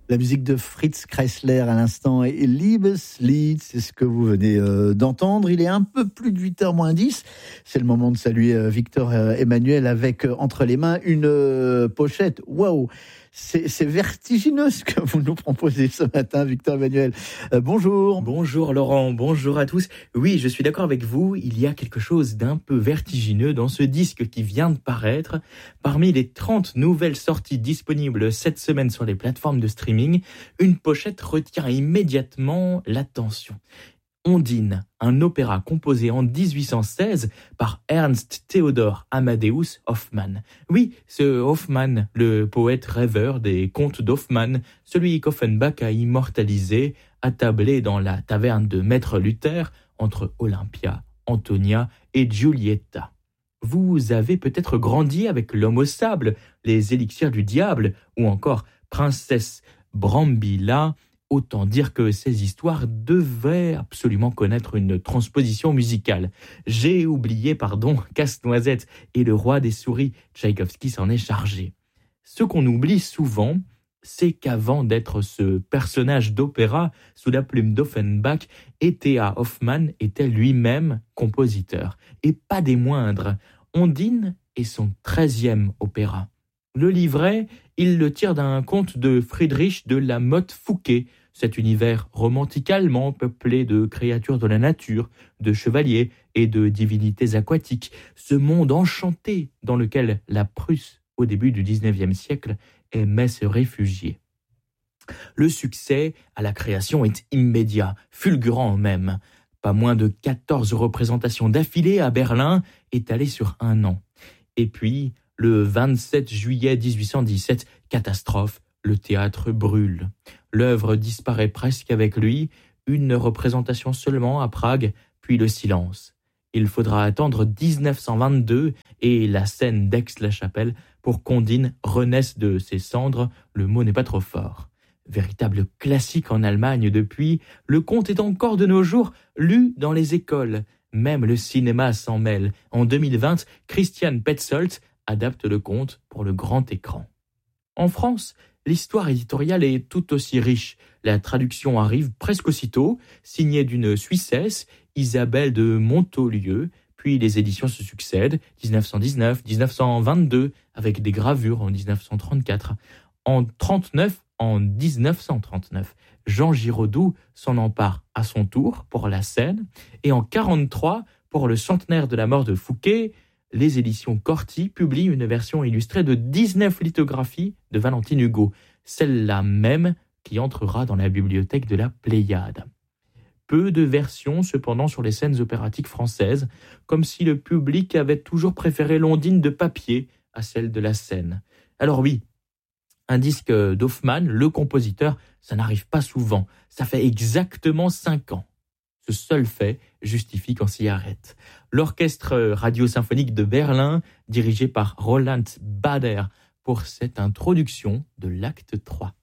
La musique de Fritz Kreisler à l'instant et Liebeslied, c'est ce que vous venez d'entendre. Il est un peu plus de 8h moins 10. C'est le moment de saluer Victor Emmanuel avec entre les mains une pochette. Waouh! C'est vertigineux ce que vous nous proposez ce matin, Victor Emmanuel. Bonjour. Bonjour Laurent, bonjour à tous. Oui, je suis d'accord avec vous, il y a quelque chose d'un peu vertigineux dans ce disque qui vient de paraître. Parmi les 30 nouvelles sorties disponibles cette semaine sur les plateformes de streaming, une pochette retient immédiatement l'attention. Ondine, un opéra composé en 1816 par Ernst Theodor Amadeus Hoffmann. Oui, ce Hoffmann, le poète rêveur des contes d'Hoffmann, celui qu'Offenbach a immortalisé, attablé dans la taverne de Maître Luther entre Olympia, Antonia et Giulietta. Vous avez peut-être grandi avec L'Homme au sable, Les élixirs du diable ou encore Princesse Brambilla. Autant dire que ces histoires devaient absolument connaître une transposition musicale. J'ai oublié, Casse-Noisette et le roi des souris, Tchaïkovski s'en est chargé. Ce qu'on oublie souvent, c'est qu'avant d'être ce personnage d'opéra sous la plume d'Offenbach, T.A. Hoffmann était lui-même compositeur. Et pas des moindres. Ondine est son 13e opéra. Le livret, il le tire d'un conte de Friedrich de la Motte Fouqué, cet univers romantique allemand peuplé de créatures de la nature, de chevaliers et de divinités aquatiques, ce monde enchanté dans lequel la Prusse, au début du XIXe siècle, aimait se réfugier. Le succès à la création est immédiat, fulgurant même. Pas moins de 14 représentations d'affilée à Berlin, étalées sur un an. Et puis, le 27 juillet 1817, catastrophe, le théâtre brûle. L'œuvre disparaît presque avec lui, une représentation seulement à Prague, puis le silence. Il faudra attendre 1922 et la scène d'Aix-la-Chapelle pour qu'Ondine renaisse de ses cendres, le mot n'est pas trop fort. Véritable classique en Allemagne depuis, le conte est encore de nos jours lu dans les écoles. Même le cinéma s'en mêle. En 2020, Christian Petzold adapte le conte pour le grand écran. En France, l'histoire éditoriale est tout aussi riche. La traduction arrive presque aussitôt, signée d'une Suissesse, Isabelle de Montaulieu, puis les éditions se succèdent, 1919, 1922, avec des gravures en 1934. En 1939, Jean Giraudoux s'en empare à son tour pour la scène, et en 1943, pour le centenaire de la mort de Fouquet, les éditions Corti publient une version illustrée de 19 lithographies de Valentine Hugo, celle-là même qui entrera dans la bibliothèque de la Pléiade. Peu de versions cependant sur les scènes opératiques françaises, comme si le public avait toujours préféré l'Ondine de papier à celle de la scène. Alors oui, un disque d'Hoffmann, le compositeur, ça n'arrive pas souvent. Ça fait exactement 5 ans. Ce seul fait justifie qu'on s'y arrête. L'orchestre radio-symphonique de Berlin, dirigé par Roland Bader, pour cette introduction de l'acte 3.